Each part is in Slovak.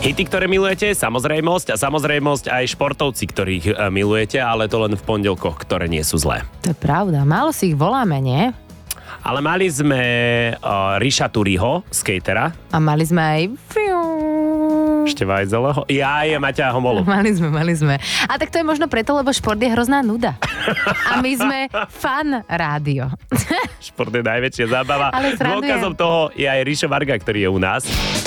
Hity, ktoré milujete, samozrejmosť a samozrejmosť aj športovci, ktorých milujete, ale to len v pondelkoch, ktoré nie sú zlé. To je pravda, málo si ich voláme, nie? Ale mali sme Ríša Turiho, skatera. A mali sme aj... Števajzeleho. Ja je Maťa Homolu. Mali sme. A tak to je možno preto, lebo šport je hrozná nuda. A my sme fan rádio. Šport je najväčšia zábava. Ale dôkazom toho je aj Ríšo Varga, ktorý je u nás.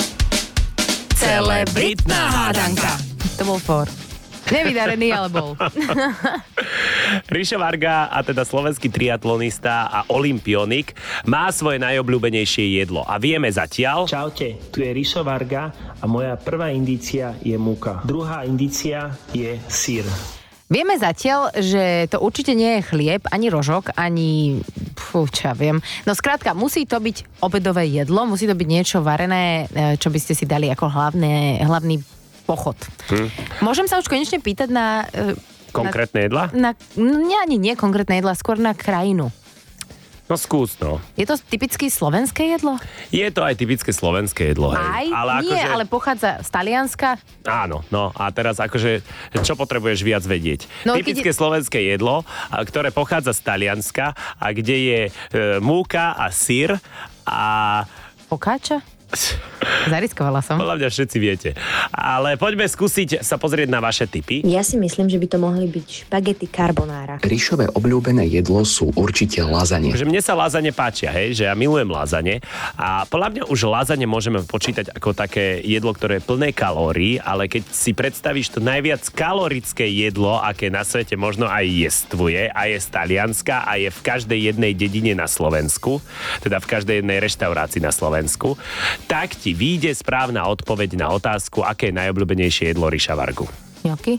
Celebritná hádanka. To bol for. Nevydarený, ale bol. Ríšo Varga, a teda slovenský triatlonista a olympionik, má svoje najobľúbenejšie jedlo. A vieme zatiaľ... Čaute, tu je Ríšo Varga a moja prvá indícia je múka. Druhá indícia je syr. Vieme zatiaľ, že to určite nie je chlieb, ani rožok, ani... čo ja viem. No skrátka, musí to byť obedové jedlo, musí to byť niečo varené, čo by ste si dali ako hlavný pochod. Môžem sa už konečne pýtať na... Konkrétne jedla? Nie konkrétne jedla, skôr na krajinu. No skús, no. Je to typicky slovenské jedlo? Je to aj typické slovenské jedlo. Aj? Ale nie, akože... ale pochádza z Talianska? Áno, no a teraz akože, čo potrebuješ viac vedieť? No, typické slovenské jedlo, ktoré pochádza z Talianska a kde je múka a syr a... Pokáča? Zariskovala som. Podľa mňa všetci viete. Ale poďme skúsiť sa pozrieť na vaše tipy. Ja si myslím, že by to mohli byť špagety carbonara. Ríšové obľúbené jedlo sú určite lazanie. Že mne sa lázane páčia, hej, že ja milujem lázane a podľa mňa už lázane môžeme počítať ako také jedlo, ktoré je plné kalórií, ale keď si predstavíš to najviac kalorické jedlo, aké na svete možno aj jestvuje a je z Talianska a je v každej jednej dedine na Slovensku, teda v každej jednej reštaurácii na Slovensku, tak ti vyjde správna odpoveď na otázku, aké je najobľúbenejšie jedlo Ríša Vargu. Ňoky?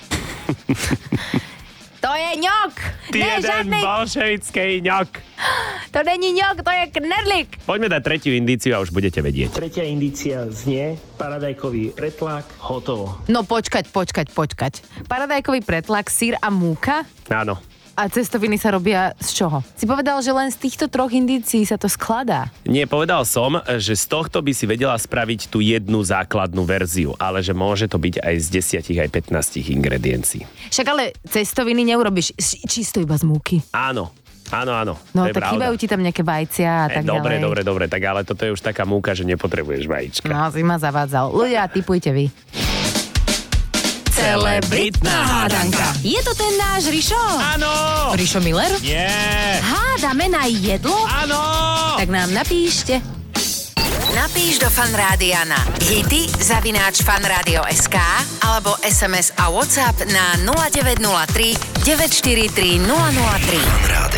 To je ňok! Jeden bolševický ňok. To není ňok, to je knedlík. Poďme dať tretiu indíciu a už budete vedieť. Tretia indícia znie paradajkový pretlak, hotovo. No počkať. Paradajkový pretlak, syr a múka? Áno. A cestoviny sa robia z čoho? Si povedal, že len z týchto troch indícií sa to skladá. Nie, povedal som, že z tohto by si vedela spraviť tú jednu základnú verziu, ale že môže to byť aj z 10 aj 15 ingrediencií. Však ale cestoviny neurobiš čisto iba z múky. Áno. No to je tak pravda. chýbajú ti tam nejaké vajcia a tak ďalej. Dobre, tak ale toto je už taká múka, že nepotrebuješ vajíčka. No, si ma zavádzal. Ľudia, tipujte vy. Celebritná hádanka. Je to ten náš Rišo? Áno! Rišo Miller? Nie! Hádame na jedlo? Áno! Tak nám napíšte. Napíš do Fanrádia na hity@fanradio.sk alebo SMS a WhatsApp na 0903 943 003.